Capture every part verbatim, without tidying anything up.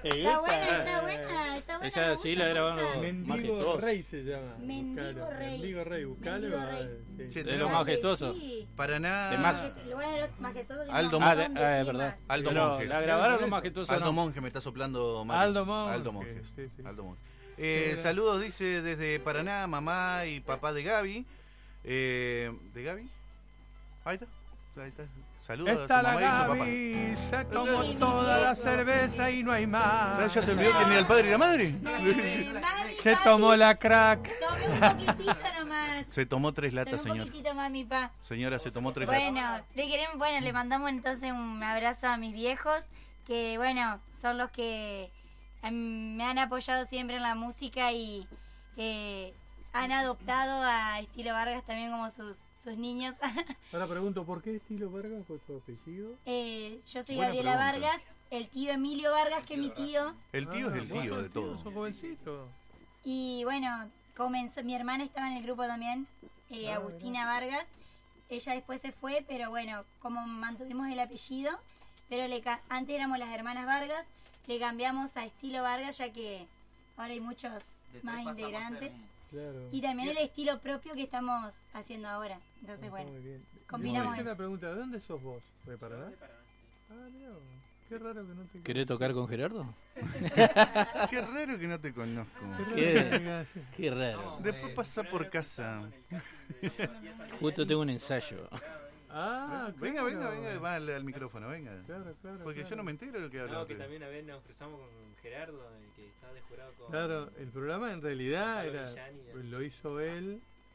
Está buena, está buena, está buena. Esa sí la grabaron los Mendigo majestuosos. Rey se llama. Mendigo Buscalo. Rey. Mendigo Rey, buscalo. Mendigo ah, Rey. sí. Sí, De los majestuosos. Sí. Paraná. De más. Bueno, los majestuosos de Aldo un Ah, montón de- de ah, es temas. verdad. Aldo Pero Monjes. la grabaron Por los eso. majestuosos. Aldo no. Monge me está soplando Mari. Aldo Monge, Aldo Monge. sí, sí. Aldo Monge. Eh, saludos, dice desde Paraná, mamá y papá de Gaby. Eh, ¿De Gaby? Ahí está. Ahí está. Saludos a su Está la mamá y a su papá. Gaby, se tomó Sí, toda mi la viejo, cerveza sí. y no hay Ah, más. ¿Ya se olvidó que ni el padre y la madre? Eh, mami, Se papi, tomó la crack. Tomé un poquitito nomás. Se tomó tres Tomé latas, un señor. poquitito, mami, pa. Señora, se tomó tres latas. Bueno, le queremos, bueno, le mandamos entonces un abrazo a mis viejos, que bueno, son los que em, me han apoyado siempre en la música y eh, han adoptado a Estilo Vargas también como sus, sus niños. Ahora pregunto, ¿por qué Estilo Vargas fue tu apellido? Eh, yo soy Buena Gabriela pregunta. Vargas, el tío Emilio Vargas, que es mi tío. El tío es el Ah, tío vos de sos tío, todo. sos jovencito. Y bueno, comenzó, mi hermana estaba en el grupo también, eh, Ah, Agustina Vargas. Ella después se fue, pero bueno, como mantuvimos el apellido, pero le ca- antes éramos las hermanas Vargas, le cambiamos a Estilo Vargas ya que ahora hay muchos más integrantes. Claro. Y también el estilo propio que estamos haciendo ahora. Entonces, Está bueno, muy bien. combinamos Yo hice eso. una pregunta, ¿de dónde sos vos? ¿De Paraná? Ah, mira, qué raro que no te ¿Querés tocar con Gerardo? Qué raro que no te conozco. Qué raro que ¿Qué? no digas así. Qué raro. Después pasa por casa. Justo tengo un ensayo. Ah, Venga, claro. venga, venga, va al, al micrófono, venga. Claro, claro. Porque claro. yo no me entero de lo que habla. No, que usted. también a ver nos cruzamos con Gerardo, el que estaba de jurado con... Claro, el programa en realidad Pablo era, Villani, pues, lo hizo él,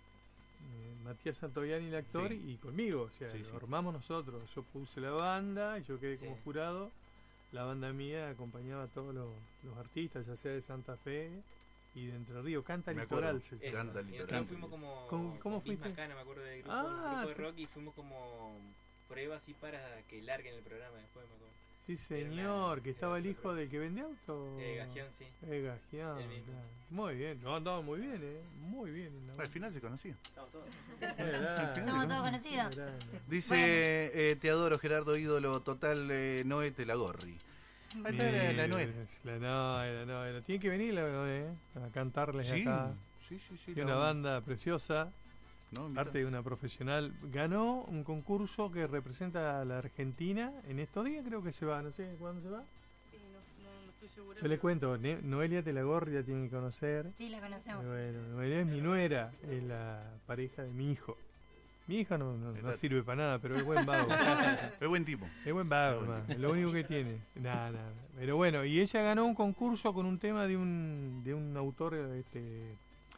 eh, Matías Santoviani, el actor, Sí. y conmigo, o sea, Sí, lo sí. armamos nosotros. Yo puse la banda y yo quedé como Sí. jurado. La banda mía acompañaba a todos los, los artistas, ya sea de Santa Fe y de Entre Ríos. Canta Me Litoral. acuerdo. Se Eso. Canta Y literal. nosotros fuimos como... ¿Cómo- cómo con Luis fuiste? Macana, me acuerdo del grupo, Ah, un grupo de te- rock y fuimos como pruebas así para que larguen el programa después, me acuerdo. Sí, señor, que estaba el hijo del que vende auto. Eh, Gajión, sí. Eh, Gajión, El mismo. claro. Muy bien, no, andaba muy bien, eh. Muy bien. en la Al banda. final se conocía. Estamos todos. Qué grande, Somos todos conocidos. qué grande. Dice, eh, te adoro Gerardo, ídolo total, eh, Noé Telagorri. Ahí está la, la Noé. Es La Noé, la Noé. La tiene que venir la Noé, ¿eh? A cantarles Sí, acá. sí, sí, sí. Tiene la- una banda preciosa, No, mira. parte de una profesional. Ganó un concurso que representa a la Argentina. En estos días creo que se va, no sé cuándo se va. Sí, no, no, no estoy segura. Yo le cuento, Ne- Noelia Telagorri la tienen que conocer. Sí, la conocemos. Bueno, Noelia es mi nuera, es la pareja de mi hijo. Mi hija no, no, no sirve para nada, pero es buen vago. Es buen tipo. Es buen vago, Es buen ma, es lo único que tiene. Nada, nada. Pero bueno, y ella ganó un concurso con un tema de un de un autor este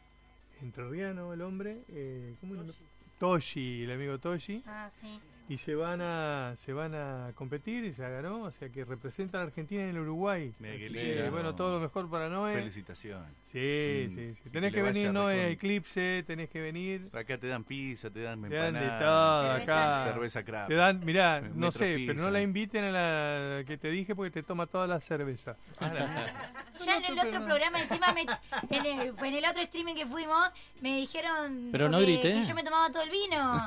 entrerriano, el hombre, eh, ¿cómo es el nombre? Toshi, el amigo Toshi, Ah, sí. y se van a se van a competir y ya ganó, o sea que representa a la Argentina en el Uruguay. Mira qué Así lindo. que, bueno, todo lo mejor para Noé. Felicitaciones. Sí, Mm, sí, sí. y Tenés que que le venir, vaya Noé, a recon- Eclipse, tenés que venir. Acá te dan pizza, te dan Te dan de empanadas, todo Cerveza. acá. cerveza crap. Te dan, mirá, Me- no metro sé, pizza. pero no la inviten a la que te dije porque te toma toda la cerveza. Ah, la- Ya en el otro programa, encima, me, en, el, fue en el otro streaming que fuimos, me dijeron Pero no que, grité. que yo me tomaba todo el vino.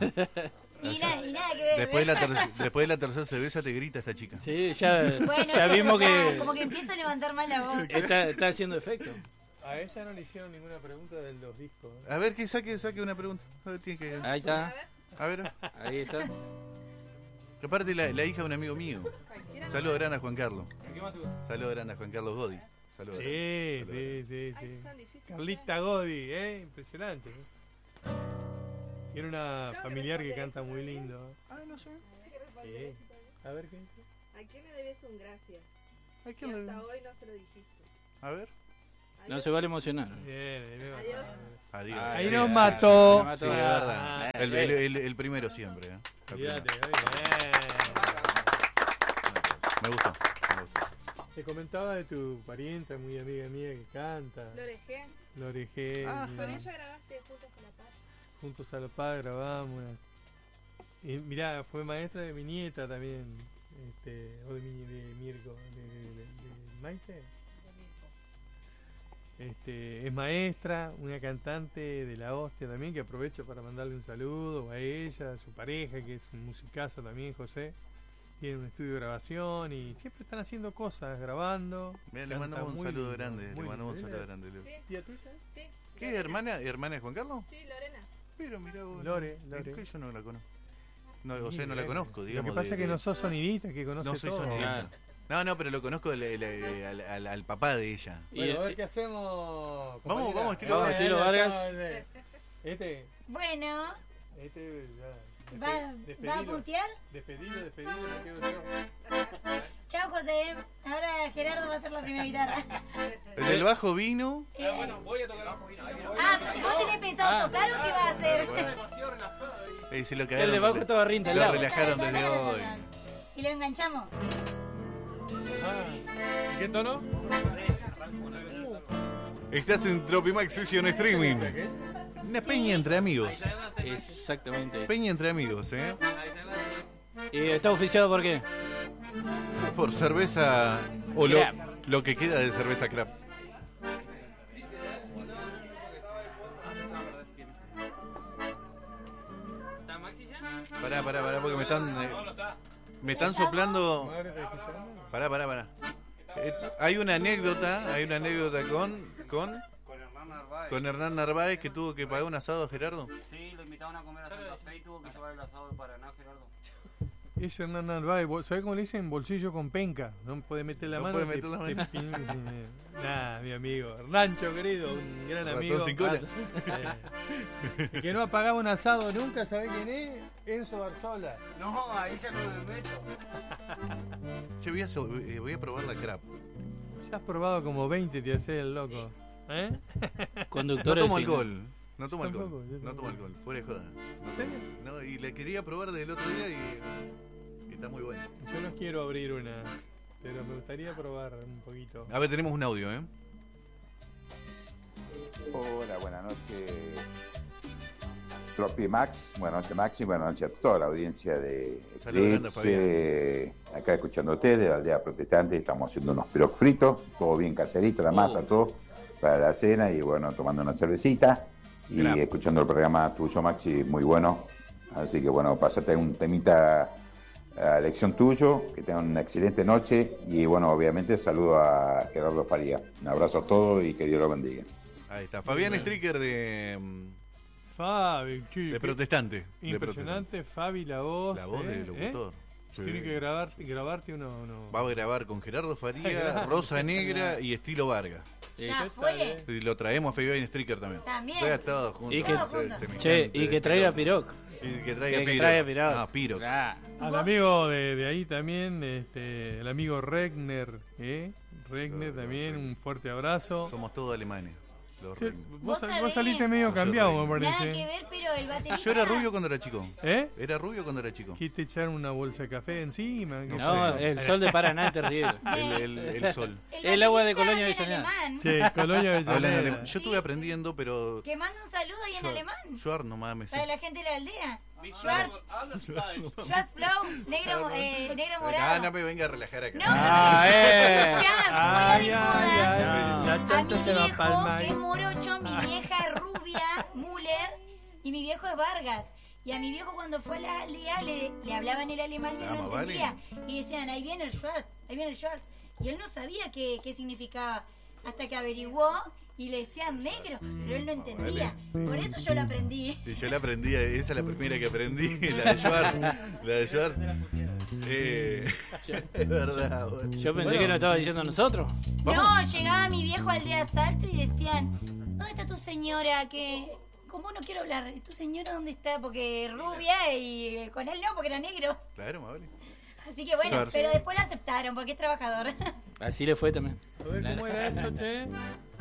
Y, nada, y nada que ver. Después de, la ter- después de la tercera cerveza te grita esta chica. Sí, ya, Bueno, ya vimos ya, que como que empiezo a levantar más la voz. está, está haciendo efecto. A ella no le hicieron ninguna pregunta de los discos. A ver, que saque, saque una pregunta. A ver, tiene que... Ahí está, A ver, ahí está. que aparte la, la hija de un amigo mío. Cualquiera. Saludos grande a Juan Carlos. ¿Qué más tú? Saludos grande a Juan Carlos Godi. Saludos. Sí, sí, sí, Ay, sí. es tan difícil. Carlita Godi, eh, impresionante. ¿eh? Tiene una Creo que familiar que responde canta esto, muy ¿no? lindo. Ah, no sé. Sí. A ver qué dice. ¿A quién le debes un gracias? ¿A Y quién le- hasta hoy no se lo dijiste. A ver. No se vale emocionar. Bien, ahí me va. Adiós. Adiós. Ahí Adiós. nos mató. Se mató. Sí, de verdad. Ah, El, el- el- el primero siempre. ¿eh? El Olvídate, primero. bien. Me gustó. Me gustó. Te comentaba de tu parienta, muy amiga mía, que canta. Lore G. Lore G. Ah. Con ella grabaste Juntos a la Paz. Juntos a la paz grabamos. una- Y mirá, fue maestra de mi nieta también. Este, o de, mi, de Mirko, de, de- de- de Maite. Este, es maestra, una cantante de la hostia también, que aprovecho para mandarle un saludo a ella, a su pareja, que es un musicazo también, José. tienen un estudio de grabación y siempre están haciendo cosas, grabando. Mirá, le Canta mandamos un muy saludo lindo, grande. muy Le mandamos un lindo. saludo grande. Leo. Sí, ¿Tía tuya? sí. ¿Qué? Lorena. ¿Hermana, ¿Hermana de Juan Carlos? Sí, Lorena. Pero mirá vos. Lore, Es Lore. que yo no la conozco. No, o Sí, sea, no la eh, conozco, Lo digamos. que pasa de- es que de- no sos sonidista, que conoce No soy todo. sonidista. No, no, pero lo conozco la- la- al, al- al papá de ella. Y, Bueno, a ver eh, qué hacemos. Vamos, compañera. vamos, estilo Vamos, Eh, estilo eh, Vargas. eh, Este, Bueno, este, ya. ¿va, despe- ¿va a despedilo, puntear? despedilo, despedilo, me quedo yo. Chao, José. Ahora Gerardo va a hacer la primera guitarra. El del bajo vino. Eh, Voy a tocar bajo vino. Ahí viene. ah, ¿vos tenés pensado tocar o qué va a hacer? Demasiado relajado ahí. Eh, se lo el cagaron. de abajo porque- estaba rinta al Lo lado. relajaron desde hoy. Y lo enganchamos. Ah, ¿en qué tono? Estás en Tropimax Session Streaming. Una peña entre amigos. Exactamente. Peña entre amigos, ¿eh? ¿Y está oficiado por qué? Por cerveza o lo, Crap. lo que queda de cerveza crap. ¿Está Maxi ya? Pará, pará, pará, porque me están. eh, me están soplando. Madre, ¿estás escuchando? Pará, pará, pará. Eh, hay una anécdota, hay una anécdota con. con. Con Hernán Narváez. con Hernán Narváez que tuvo que pagar un asado a Gerardo. Sí, lo invitaron a comer a Santa Fe y tuvo que llevar el asado de Paraná, Gerardo. Es Hernán Narváez, bol- ¿sabés cómo le dicen? Bolsillo con penca. No puede meter la No mano. puede te- meter la te mano. pin- Nah, mi amigo. Hernancho, querido, un gran Ratón amigo. sin cola. Eh, el que no ha pagado un asado nunca, ¿sabés quién es? Enzo Barzola. No, ahí ya no me meto. Che, voy a, so- eh, voy a probar la crap. Ya has probado como veinte, te hace el loco. ¿Eh? No Conductor tomo de cine. alcohol. No tomo alcohol. Tampoco, yo No tampoco. tomo alcohol. Fuera de joda. No ¿En serio? tomo. No, y la quería probar desde el otro día y, y está muy buena. Yo no quiero abrir una, pero me gustaría probar un poquito. A ver, tenemos un audio, ¿eh? Hola, buenas noches. Tropimax, buenas noches Maxi, buenas noches a toda la audiencia de Saludos, grande, Eclipse. Acá escuchándote de la aldea protestante, estamos haciendo unos piroc fritos, todo bien caserito, la masa, todo para la cena y bueno, tomando una cervecita y Grab. escuchando el programa tuyo Maxi, muy bueno. Así que bueno, pasate un temita a elección tuyo, que tengan una excelente noche y bueno, obviamente saludo a Gerardo Faría. Un abrazo a todos y que Dios lo bendiga. Ahí está. Fabián Stricker de, mm, Fabi, chi, de qué Protestante. de impresionante, Fabi, la voz. Protestante. La voz ¿eh? del locutor. ¿Eh? Sí. Tiene que grabar, grabarte uno. uno. Va a grabar con Gerardo Faría, Claro. Rosa Negra y Estilo Vargas. Ya Está fue. bien. Y lo traemos a Fabián Stricker también. También. Juega todos juntos. Y que- Todos juntos. Che, y que traiga piroc. Y que traiga Que, que Piro. traiga piroc. Ah, Piro. Ah, Al amigo de, de ahí también, este, el amigo Regner, ¿eh? Regner también, un fuerte abrazo. Somos todos alemanes. Los Che, reinos. vos, Vos sal- sabés. vos saliste medio Yo soy cambiado, rey. me Nada parece. que ver, pero el baterista... Yo era rubio cuando era chico. ¿Eh? Era rubio cuando era chico. ¿Quisiste echar una bolsa de café encima? ¿Qué no, sé? el sol de Paraná es terrible. El, el, el sol. El agua de baterista Colonia habla en Avellaneda. alemán. Sí, Colonia Hablan Avellaneda. alemán. Yo estuve Sí. aprendiendo, pero. Que manda un saludo ahí en Yo- alemán. Yo no mames. Para la gente de la aldea. Schwarz, Schwarzblau, negro, eh, negro Ah, morado. no me venga a relajar acá. No, Ah, eh. escuchá, fuera Ay, de ay, joda. ay, No. la A mi chancha se va a viejo, palmar. que es morocho, mi vieja es rubia, Müller, y mi viejo es Vargas. Y a mi viejo cuando fue a la aldea le, le hablaban el alemán y él Ah, no más vale. entendía. Y decían, ahí viene el Schwarz, ahí viene el Schwarz. Y él no sabía qué, qué significaba. Hasta que averiguó y le decían negro, pero él no entendía. Por eso yo lo aprendí. Y yo la aprendí, esa es la primera que aprendí, la de Schwarz. La de Schwarz. Eh, es verdad, boludo. Yo pensé Bueno. que nos estaba diciendo a nosotros. No, llegaba mi viejo al de asalto y decían, ¿dónde está tu señora? Que como no quiero hablar, ¿tu señora dónde está? Porque es rubia y eh, con él no, porque era negro. Claro, más vale. Así que bueno, Suerte. pero después lo aceptaron porque es trabajador. Así le fue también. A ver, ¿cómo era eso, che?